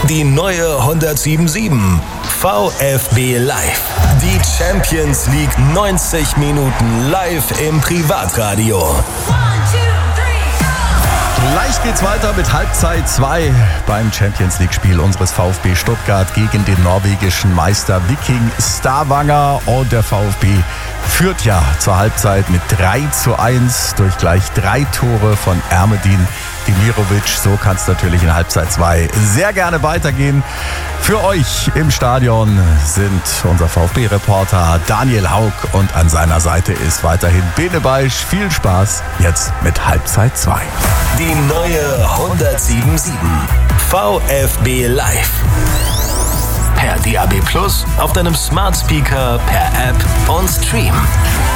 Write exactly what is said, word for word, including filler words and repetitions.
Die neue hundertsieben Komma sieben VfB Live. Die Champions League neunzig Minuten live im Privatradio. Gleich geht's weiter mit Halbzeit zwei beim Champions League Spiel unseres VfB Stuttgart gegen den norwegischen Meister Viking Stavanger. Und der VfB führt ja zur Halbzeit mit drei zu eins durch gleich drei Tore von Ermedin Demirovic. So kann es natürlich in Halbzeit zwei sehr gerne weitergehen. Für euch im Stadion sind unser VfB-Reporter Daniel Haug und an seiner Seite ist weiterhin Bene Beisch. Viel Spaß jetzt mit Halbzeit zwei. Die neue hundertsieben Komma sieben VfB Live. Per D A B Plus, auf deinem Smart Speaker, per App und Stream.